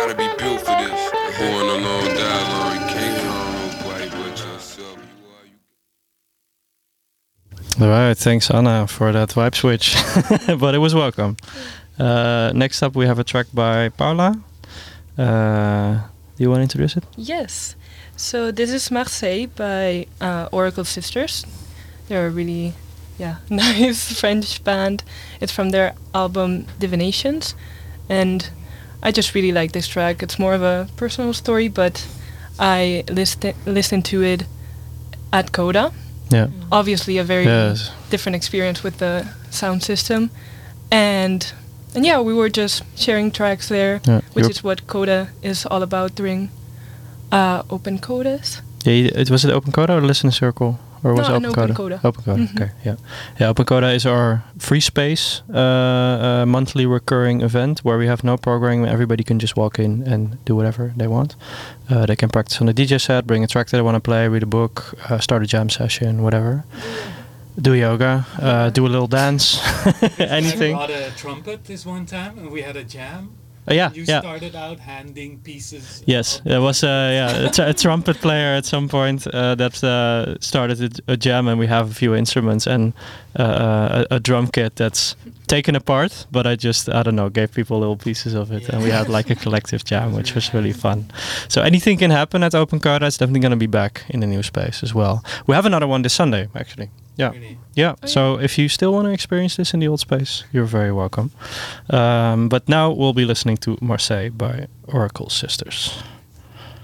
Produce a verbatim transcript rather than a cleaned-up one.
gotta be built for this. Born alone, die alone. You can't harm nobody but yourself. All right, thanks Anna for that vibe switch, but it was welcome. Uh, next up, we have a track by Paula. Uh, do you want to introduce it? Yes. So this is Marseille by uh, Oracle Sisters. They're a really, yeah, nice French band. It's from their album Divinations, and I just really like this track. It's more of a personal story, but I listen listened to it at Coda. Yeah. Obviously, a very yes. different experience with the sound system, and and yeah, we were just sharing tracks there, yeah. which You're is what Coda is all about during uh, Open Codas. Yeah, it was it Open Coda or Listener Circle, or was no, it Open, Open Coda? Coda? Open Coda. Mm-hmm. Okay, yeah, yeah. Open Coda is our free space, uh, uh, monthly recurring event where we have no programming. Everybody can just walk in and do whatever they want. Uh, they can practice on the D J set, bring a track that they want to play, read a book, uh, start a jam session, whatever. Do yoga, uh, do a little dance, anything. I brought a trumpet this one time, and we had a jam. Uh, yeah, you yeah. started out handing pieces. Yes, there was a yeah a, tr- a trumpet player at some point uh, that uh, started a, a jam, and we have a few instruments and uh, a, a drum kit that's taken apart. But I just I don't know gave people little pieces of it, yeah. And we had like a collective jam, which was really fun. So anything can happen at Open Coda. It's definitely going to be back in the new space as well. We have another one this Sunday actually. Yeah, really? yeah. Oh, so if you still want to experience this in the old space, you're very welcome. Um, but now we'll be listening to Marseille by Oracle Sisters.